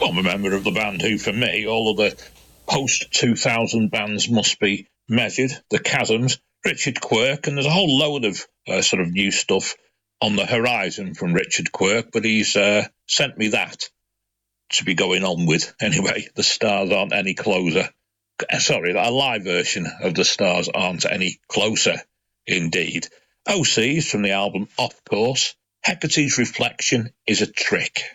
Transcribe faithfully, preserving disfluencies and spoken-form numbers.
Well, I'm a member of the band who, for me, all of the post two thousand bands must be measured. The Chasms, Richard Quirk, and there's a whole load of uh, sort of new stuff on the horizon from Richard Quirk, but he's uh, sent me that to be going on with. Anyway, The Stars Aren't Any Closer. Sorry, a live version of The Stars Aren't Any Closer, indeed. O Cs from the album Off Course. Hecate's Reflection is a Trick.